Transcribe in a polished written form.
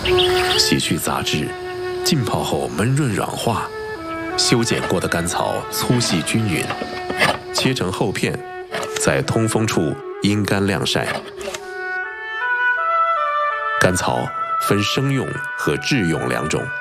洗去杂质，浸泡后闷润软化，修剪过的甘草粗细均匀，切成厚片，在通风处阴干晾晒。甘草分生用和制用两种。